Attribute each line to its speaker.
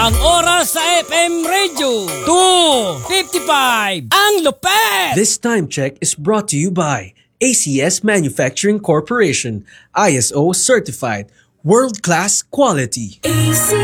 Speaker 1: Ang oras sa FM Radio, 2:55. Ang lupet!
Speaker 2: This time check is brought to you by ACS Manufacturing Corporation, ISO certified, world-class quality.